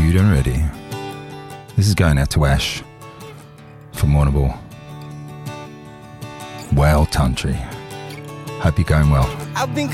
Cute and ready. This is going out to Ash from Warrnambool. Whale Country. Hope you're going well. I've been